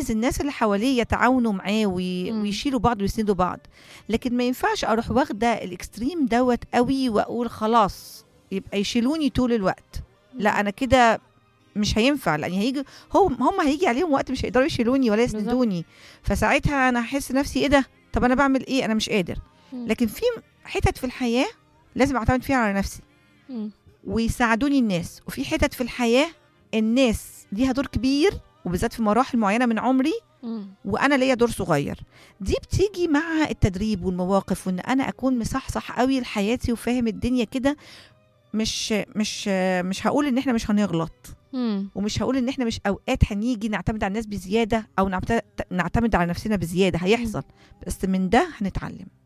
عايز الناس اللي حواليه يتعاونوا معاه ويشيلوا بعض ويسندوا بعض. لكن ما ينفعش اروح واخده الاكستريم دوت قوي واقول خلاص يبقى يشيلوني طول الوقت. لا انا كده مش هينفع، لان هيجي هم هيجي عليهم وقت مش هيقدروا يشيلوني ولا يسندوني. فساعتها انا هحس نفسي ايه ده، طب انا بعمل ايه، انا مش قادر. لكن في حتت في الحياه لازم اعتمد فيها على نفسي ويساعدوني الناس، وفي حتت في الحياه الناس ليها دور كبير وبالذات في مراحل معينه من عمري وانا ليا دور صغير. دي بتيجي مع التدريب والمواقف، وان انا اكون مصحصح قوي لحياتي وفاهم الدنيا كده. مش هقول ان احنا مش هنغلط، ومش هقول ان احنا مش اوقات هنيجي نعتمد على الناس بزياده او نعتمد على نفسنا بزياده، هيحصل، بس من ده هنتعلم.